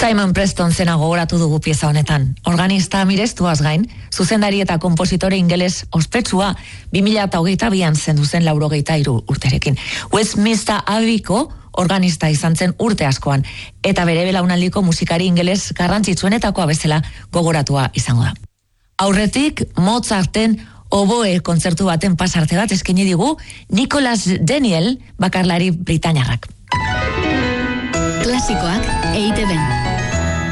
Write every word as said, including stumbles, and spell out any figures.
Simon Preston zena gogoratu dugu pieza honetan. Organista mirestuaz gain, zuzendari eta kompositore ingeles ospetsua bi mila hogeita bian zendu zen laurogeita hiru urterekin. Westminster Abbeyko organista izan zen urte askoan, eta bere belaunaldiko musikari ingeles garrantzitsuenetakoa bezala gogoratua izango da. Aurretik, Mozarten oboe kontzertu baten pasarte bat eskaini digu Nicholas Daniel bakarlari britainiarrak. Klasikoak E I Te Ben.